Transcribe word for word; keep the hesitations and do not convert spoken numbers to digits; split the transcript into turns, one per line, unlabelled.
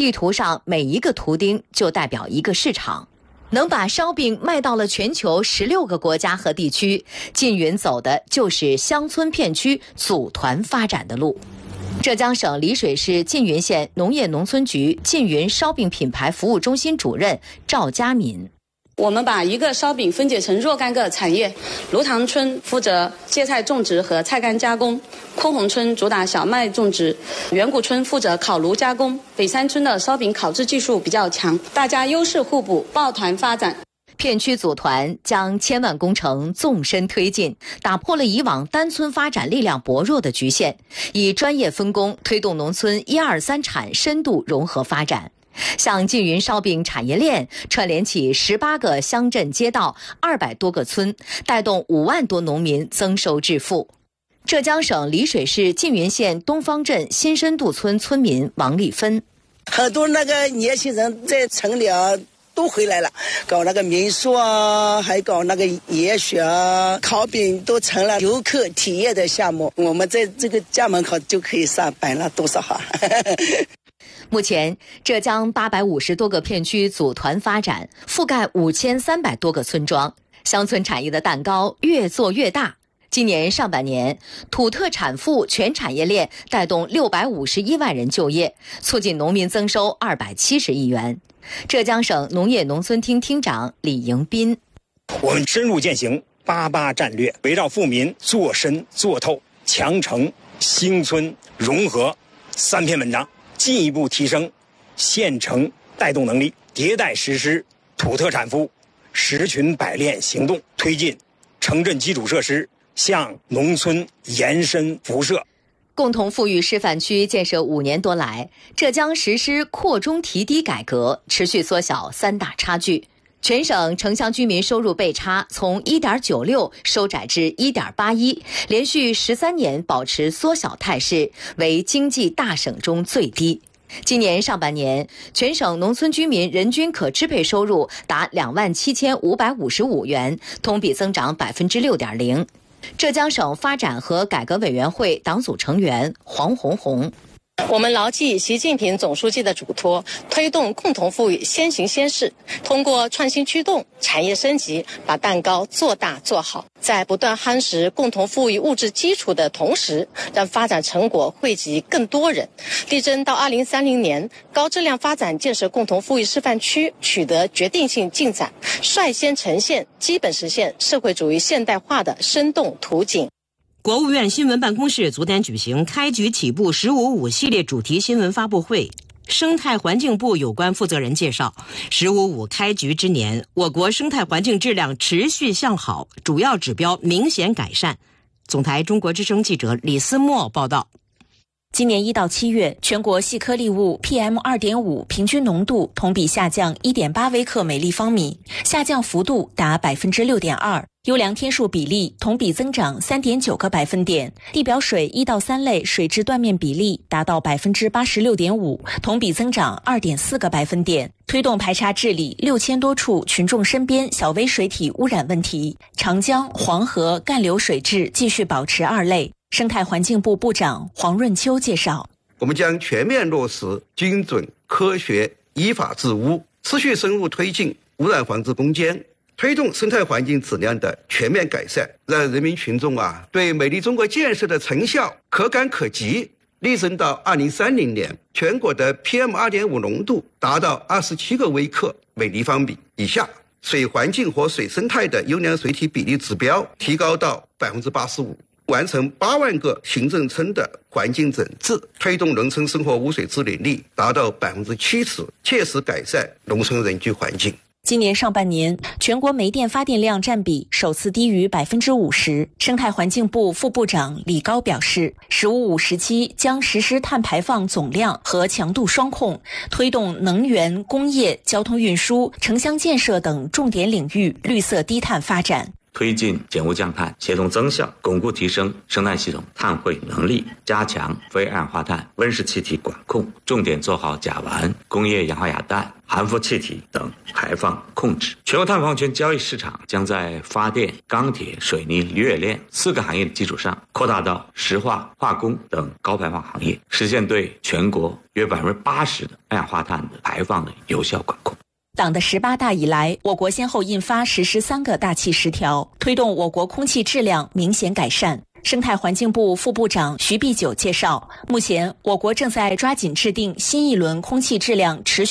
地图上每一个图钉就代表一个市场。能把烧饼卖到了全球十六个国家和地区，缙云走的就是乡村片区组团发展的路。浙江省丽水市缙云县农业农村局缙云烧饼品牌服务中心主任赵佳敏。
我们把一个烧饼分解成若干个产业，芦塘村负责芥菜种植和菜干加工，昆洪村主打小麦种植，远古村负责烤炉加工，北山村的烧饼烤制技术比较强，大家优势互补，抱团发展。
片区组团将千万工程纵深推进，打破了以往单村发展力量薄弱的局限，以专业分工推动农村一二三产深度融合发展。像缙云烧饼产业链串联起十八个乡镇街道、二百多个村，带动五万多农民增收致富。浙江省丽水市缙云县东方镇新深度村村民王丽芬：
很多那个年轻人在城里啊都回来了，搞那个民宿啊，还搞那个野雪啊，烤饼都成了游客体验的项目。我们在这个家门口就可以上班了，多少好！
目前，浙江八百五十多个片区组团发展，覆盖五千三百多个村庄，乡村产业的蛋糕越做越大。今年上半年，土特产赋全产业链带动六百五十一万人就业，促进农民增收二百七十亿元。浙江省农业农村厅厅长李迎斌：
我们深入践行八八战略，围绕富民做深做透，强城兴村融合三篇文章，进一步提升县城带动能力，迭代实施土特产赋十群百炼行动，推进城镇基础设施向农村延伸辐射。
共同富裕示范区建设五年多来，浙江实施扩中提低改革，持续缩小三大差距。全省城乡居民收入倍差从 一点九六 收窄至 一点八一， 连续十三年保持缩小态势，为经济大省中最低。今年上半年，全省农村居民人均可支配收入达两万七千五百五十五元，同比增长 百分之六点零。浙江省发展和改革委员会党组成员黄红红：
我们牢记习近平总书记的嘱托，推动共同富裕先行先试，通过创新驱动、产业升级，把蛋糕做大做好，在不断夯实共同富裕物质基础的同时，让发展成果惠及更多人，力争到二零三零年高质量发展建设共同富裕示范区取得决定性进展，率先呈现基本实现社会主义现代化的生动图景。
国务院新闻办公室昨天举行开局起步十五五系列主题新闻发布会，生态环境部有关负责人介绍，十五五开局之年，我国生态环境质量持续向好，主要指标明显改善。总台中国之声记者李思墨报道。
今年一到七月，全国细颗粒物 P M 二点五 平均浓度同比下降 一点八 微克每立方米，下降幅度达 百分之六点二。优良天数比例同比增长 三点九 个百分点，地表水一到三类水质断面比例达到 百分之八十六点五， 同比增长 二点四 个百分点。推动排查治理六千多处群众身边小微水体污染问题，长江、黄河干流水质继续保持二类。生态环境部部长黄润秋介绍，
我们将全面落实精准、科学、依法治污，持续深入推进污染防治攻坚，推动生态环境质量的全面改善，让人民群众啊对美丽中国建设的成效可感可及，力争到二零三零年全国的 P M 二点五 浓度达到二十七个微克每立方米以下，水环境和水生态的优良水体比例指标提高到 百分之八十五，完成八万个行政村的环境整治，推动农村生活污水治理率达到 百分之七十， 切实改善农村人居环境。
今年上半年，全国煤电发电量占比首次低于 百分之五十。生态环境部副部长李高表示，十五五时期将实施碳排放总量和强度双控，推动能源、工业、交通运输、城乡建设等重点领域绿色低碳发展。
推进减污降碳，协同增效，巩固提升生态系统碳汇能力，加强非二氧化碳、温室气体管控，重点做好甲烷、工业氧化亚氮、含氟气体等排放控制。全国碳放权交易市场将在发电、钢铁、水泥、铝冶炼四个行业的基础上，扩大到石化、化工等高排放行业，实现对全国约百分之八十的二氧化碳的排放的有效管控。
党的十八大以来，我国先后印发实施三个大气十条，推动我国空气质量明显改善。生态环境部副部长徐碧九介绍，目前我国正在抓紧制定新一轮空气质量持续